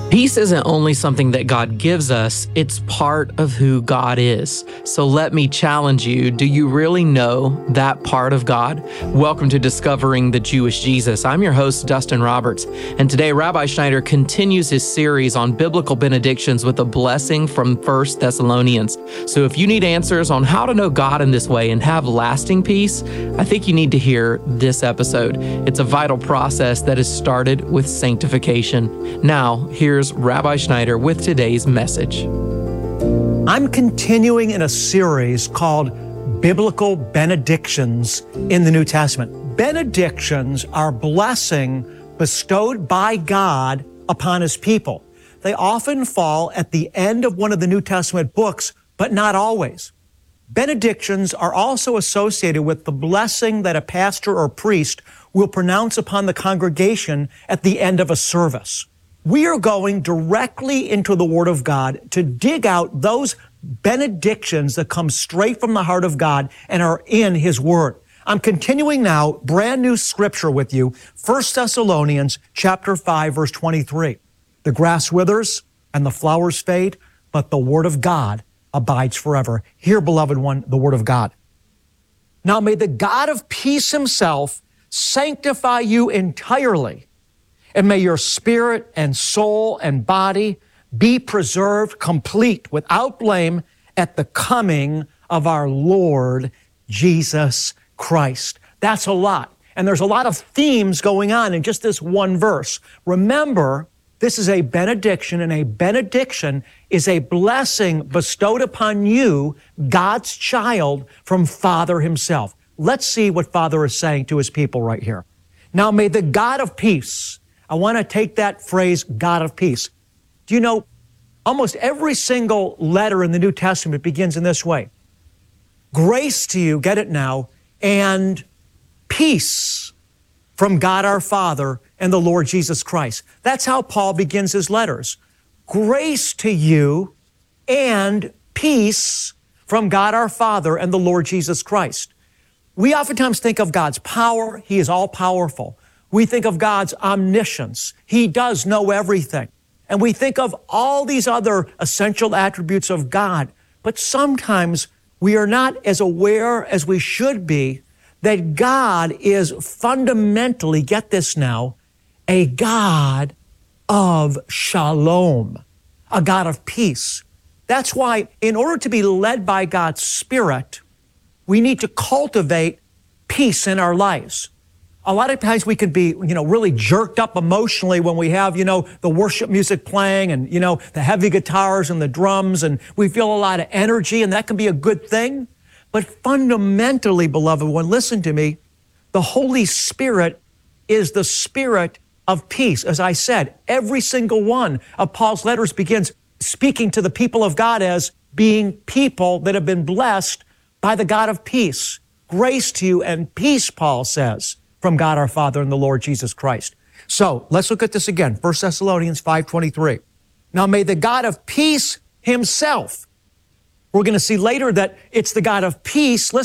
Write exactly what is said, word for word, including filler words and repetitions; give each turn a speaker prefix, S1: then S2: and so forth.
S1: Peace isn't only something that God gives us, it's part of who God is. So let me challenge you, do you really know that part of God? Welcome to Discovering the Jewish Jesus. I'm your host, Dustin Roberts, and today Rabbi Schneider continues his series on biblical benedictions with a blessing from First Thessalonians. So if you need answers on how to know God in this way and have lasting peace, I think you need to hear this episode. It's a vital process that is started with sanctification. Now, here's Rabbi Schneider with today's message.
S2: I'm continuing in a series called Biblical Benedictions in the New Testament. Benedictions are blessing bestowed by God upon His people. They often fall at the end of one of the New Testament books, but not always. Benedictions are also associated with the blessing that a pastor or priest will pronounce upon the congregation at the end of a service. We are going directly into the Word of God to dig out those benedictions that come straight from the heart of God and are in His Word. I'm continuing now, brand new scripture with you, First Thessalonians chapter five, verse twenty-three. The grass withers and the flowers fade, but the Word of God abides forever. Hear, beloved one, the Word of God. Now may the God of peace Himself sanctify you entirely, and may your spirit and soul and body be preserved complete without blame at the coming of our Lord Jesus Christ. That's a lot. And there's a lot of themes going on in just this one verse. Remember, this is a benediction, and a benediction is a blessing bestowed upon you, God's child, from Father Himself. Let's see what Father is saying to His people right here. Now may the God of peace, I want to take that phrase, God of peace. Do you know, almost every single letter in the New Testament begins in this way. Grace to you, get it now, and peace from God our Father and the Lord Jesus Christ. That's how Paul begins his letters. Grace to you and peace from God our Father and the Lord Jesus Christ. We oftentimes think of God's power. He is all-powerful. We think of God's omniscience. He does know everything. And we think of all these other essential attributes of God. But sometimes we are not as aware as we should be that God is fundamentally, get this now, a God of shalom, a God of peace. That's why in order to be led by God's Spirit, we need to cultivate peace in our lives. A lot of times we could be, you know, really jerked up emotionally when we have, you know, the worship music playing and, you know, the heavy guitars and the drums, and we feel a lot of energy, and that can be a good thing. But fundamentally, beloved one, listen to me, the Holy Spirit is the Spirit of peace. As I said, every single one of Paul's letters begins speaking to the people of God as being people that have been blessed by the God of peace. Grace to you and peace, Paul says, from God our Father and the Lord Jesus Christ. So let's look at this again. First Thessalonians five twenty-three. Now may the God of peace Himself, we're going to see later that it's the God of peace, listen,